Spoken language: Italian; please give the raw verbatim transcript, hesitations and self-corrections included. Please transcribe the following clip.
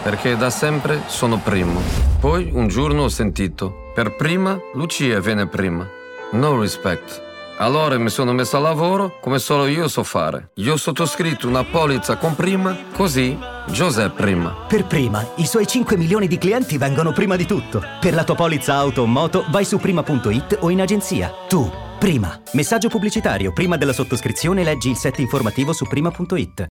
perché da sempre sono primo. Poi un giorno ho sentito, per prima Lucia viene prima. No respect. Allora mi sono messo a lavoro come solo io so fare. Io ho sottoscritto una polizza con prima, così Giuseppe prima. Per prima, i suoi cinque milioni di clienti vengono prima di tutto. Per la tua polizza auto o moto vai su prima punto it o in agenzia. Tu, prima. Messaggio pubblicitario. Prima della sottoscrizione leggi il set informativo su prima punto it.